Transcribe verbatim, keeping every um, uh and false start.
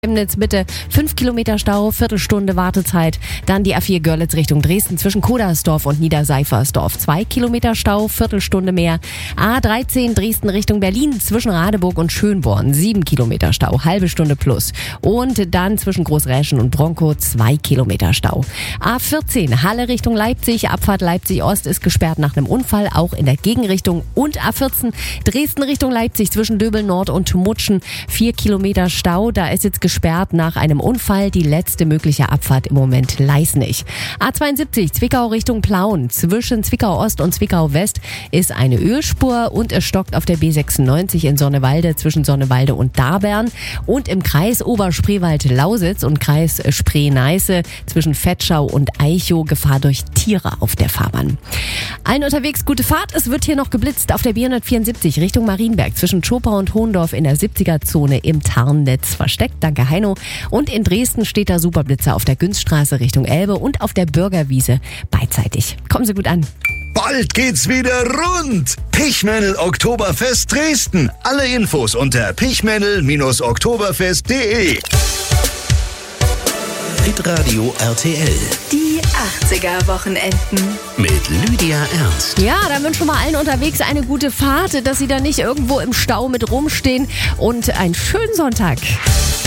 Chemnitz Mitte, fünf Kilometer Stau, Viertelstunde Wartezeit. Dann die A vier Görlitz Richtung Dresden zwischen Kodersdorf und Niederseifersdorf. Zwei Kilometer Stau, Viertelstunde mehr. A dreizehn Dresden Richtung Berlin zwischen Radeburg und Schönborn. Sieben Kilometer Stau, halbe Stunde plus. Und dann zwischen Großräschen und Bronkow zwei Kilometer Stau. A vierzehn Halle Richtung Leipzig, Abfahrt Leipzig Ost ist gesperrt nach einem Unfall, auch in der Gegenrichtung. Und A vierzehn Dresden Richtung Leipzig zwischen Döbel Nord und Mutschen. Vier Kilometer Stau, da ist jetzt gesperrt nach einem Unfall. Die letzte mögliche Abfahrt im Moment Leisnig. A zweiundsiebzig Zwickau Richtung Plauen. Zwischen Zwickau Ost und Zwickau West ist eine Ölspur und es stockt auf der B sechsundneunzig in Sonnewalde zwischen Sonnewalde und Darbern. Und im Kreis Oberspreewald-Lausitz und Kreis Spree-Neiße zwischen Vetschau und Eichow Gefahr durch Tiere auf der Fahrbahn. Allen unterwegs gute Fahrt. Es wird hier noch geblitzt auf der B hundertvierundsiebzig Richtung Marienberg zwischen Schopau und Hohendorf in der siebziger-Zone im Tarnnetz versteckt. Danke Heino. Und in Dresden steht der Superblitzer auf der Günststraße Richtung Elbe und auf der Bürgerwiese beidseitig. Kommen Sie gut an. Bald geht's wieder rund. Pichmännel Oktoberfest Dresden. Alle Infos unter pichmännel Bindestrich oktoberfest punkt de. Hitradio R T L. Die achtziger-Wochenenden. Mit Lydia Ernst. Ja, da wünschen wir allen unterwegs eine gute Fahrt, dass Sie da nicht irgendwo im Stau mit rumstehen und einen schönen Sonntag.